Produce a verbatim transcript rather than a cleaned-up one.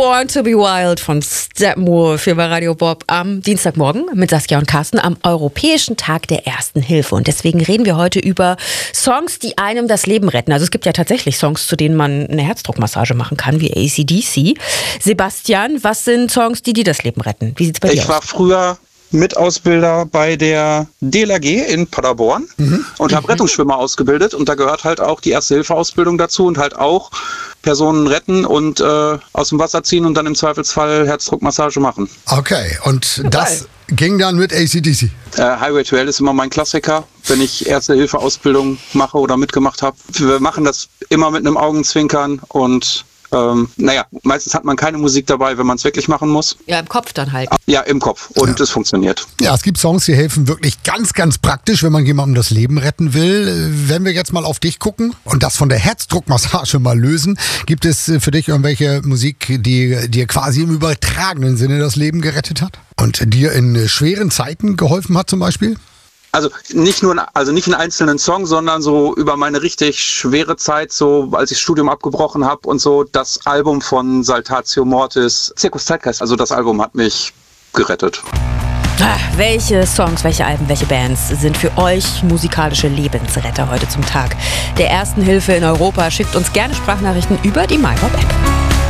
Born to be Wild von Steppenwolf hier bei Radio Bob am Dienstagmorgen mit Saskia und Carsten am Europäischen Tag der Ersten Hilfe. Und deswegen reden wir heute über Songs, die einem das Leben retten. Also es gibt ja tatsächlich Songs, zu denen man eine Herzdruckmassage machen kann, wie A C D C. Sebastian, was sind Songs, die dir das Leben retten? Wie sieht's bei dir aus? Ich war früher Mitausbilder bei der D L R G in Paderborn mhm. und habe mhm. Rettungsschwimmer ausgebildet. Und da gehört halt auch die Erste-Hilfe-Ausbildung dazu und halt auch Personen retten und äh, aus dem Wasser ziehen und dann im Zweifelsfall Herzdruckmassage machen. Okay, und das ging dann mit A C D C? Äh, Highway to Hell ist immer mein Klassiker, wenn ich Erste-Hilfe-Ausbildung mache oder mitgemacht habe. Wir machen das immer mit einem Augenzwinkern und Ähm, naja, meistens hat man keine Musik dabei, wenn man es wirklich machen muss. Ja, im Kopf dann halt. Ja, im Kopf. Und ja. es funktioniert. Ja, es gibt Songs, die helfen wirklich ganz, ganz praktisch, wenn man jemandem das Leben retten will. Wenn wir jetzt mal auf dich gucken und das von der Herzdruckmassage mal lösen, gibt es für dich irgendwelche Musik, die dir quasi im übertragenen Sinne das Leben gerettet hat? Und dir in schweren Zeiten geholfen hat zum Beispiel? Also nicht nur, also nicht einen einzelnen Song, sondern so über meine richtig schwere Zeit, so als ich das Studium abgebrochen habe und so, das Album von Saltatio Mortis, Circus Zeitgeist, also das Album hat mich gerettet. Ah, welche Songs, welche Alben, welche Bands sind für euch musikalische Lebensretter heute zum Tag der Ersten Hilfe in Europa? Schickt uns gerne Sprachnachrichten über die MyBob-App.